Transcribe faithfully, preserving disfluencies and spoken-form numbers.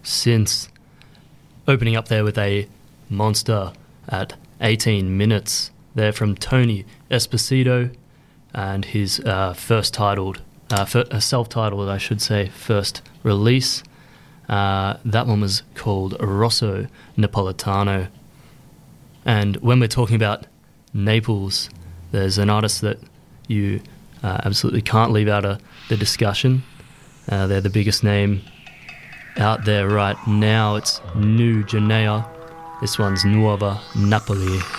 since. Opening up there with a monster at eighteen minutes there from Tony Esposito, and his uh, first titled, uh, f- self-titled, I should say, first release. Uh, that one was called Rosso Napolitano. And when we're talking about Naples, there's an artist that you uh, absolutely can't leave out of the discussion. Uh, they're the biggest name out there right now. It's New Genea. This one's Nuova Napoli.